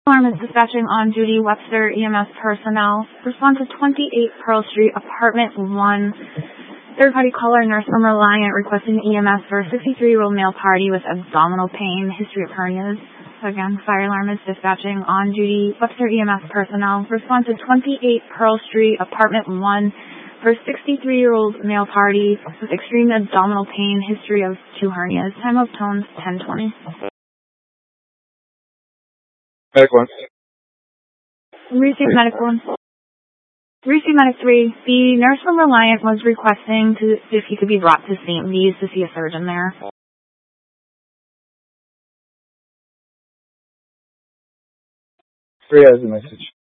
Alarm is dispatching on duty Webster EMS personnel. Respond to 28 Pearl Street, apartment 1. Third-party caller, nurse from Reliant, requesting EMS for a 63-year-old male party with abdominal pain, history of hernias. Again, fire alarm is dispatching on duty Webster EMS personnel. Respond to 28 Pearl Street, apartment 1, for a 63-year-old male party with extreme abdominal pain, history of 2 hernias. Time of tones 10:20. Medic 1. Receive medic 1. Receive medic 3. The nurse from Reliant was requesting if he could be brought to St. V's to see a surgeon there. 3 has the message.